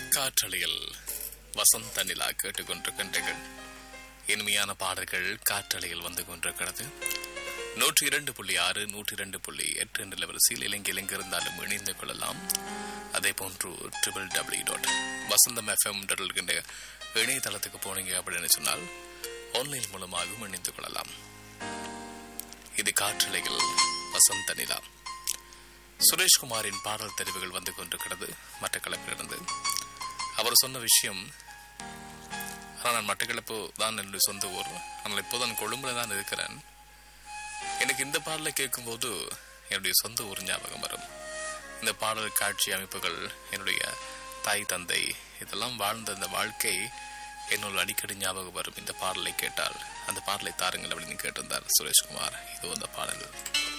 காற்றலையில் வசந்த நிலா கேட்டுக்கொண்டிருக்கின்றீர்கள். இனிமையான பாடல்கள் காற்றலையில் வந்து கொண்டிருக்கிறது. 102.6 102.8 என்ற வரிசையில் இலங்கையில் எங்கிருந்தாலும் இணைந்து கொள்ளலாம். அதே போன்று www.vasantham.fm இணையதளத்துக்கு போனீங்க அப்படின்னு சொன்னால் ஆன்லைன் மூலமாகவும் இணைந்து கொள்ளலாம். இது காற்றலையில் வசந்த நிலா. சுரேஷ்குமாரின் பாடல் தெரிவுகள் வந்து கொண்டிருக்கிறது மட்டக்களப்பிலிருந்து. அவர் சொன்ன விஷயம், ஆனால் நான் மட்டக்களப்பு தான் என்னுடைய சொந்த ஊர், ஆனால் இப்போதான் கொழும்புல தான் இருக்கிறேன். எனக்கு இந்த பாடலை கேட்கும்போது என்னுடைய சொந்த ஊர் ஞாபகம் வரும். இந்த பாடல் காட்சி அமைப்புகள், என்னுடைய தாய் தந்தை இதெல்லாம் வாழ்ந்த அந்த வாழ்க்கை என்னோட அடிக்கடி ஞாபகம் வரும். இந்த பாடலை கேட்டால் அந்த பாடலை தாருங்கள் அப்படின்னு கேட்டிருந்தார் சுரேஷ்குமார். இது அந்த பாடல்.